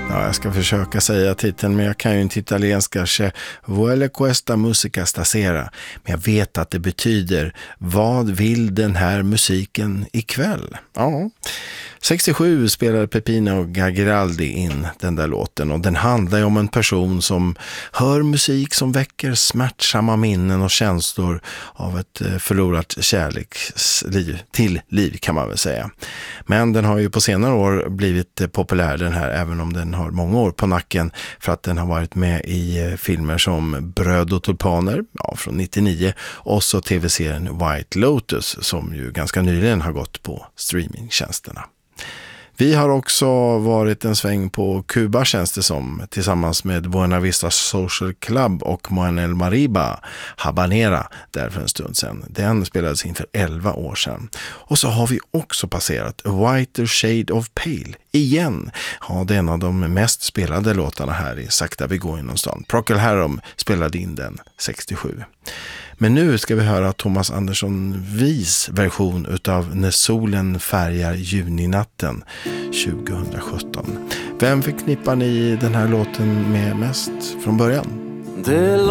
Ja, jag ska försöka säga titeln, men jag kan ju inte italienska. Che vuole questa musica stasera. Men jag vet att det betyder vad vill den här musiken ikväll? Ja. 67 spelade Peppino Gagliardi in den där låten, och den handlar ju om en person som hör musik som väcker smärtsamma minnen och känslor av ett förlorat kärleksliv till liv, kan man väl säga. Men den har ju på senare år blivit populär, den här, även om den har många år på nacken, för att den har varit med i filmer som Bröd och tulpaner, ja, från 99, och så tv-serien White Lotus som ju ganska nyligen har gått på streamingtjänsterna. Vi har också varit en sväng på Kuba, känns det som, tillsammans med Buena Vista Social Club och Manuel Mariba Habanera där för en stund sedan. Den spelades in för 11 år sedan. Och så har vi också passerat A Whiter Shade of Pale igen. Ja, det är en av de mest spelade låtarna här i Sakta vi går inom stan. Procol Harum spelade in den 67. Men nu ska vi höra Thomas Andersson Vis version utav När solen färgar juninatten 2017. Vem förknippar ni den här låten med mest från början?